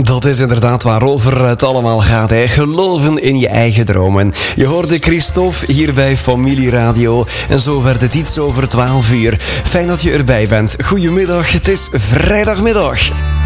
Dat is inderdaad waarover het allemaal gaat. Hè. Geloven in je eigen dromen. Je hoorde Christophe hier bij Familie Radio. En zo werd het iets over 12 uur. Fijn dat je erbij bent. Goedemiddag, het is vrijdagmiddag.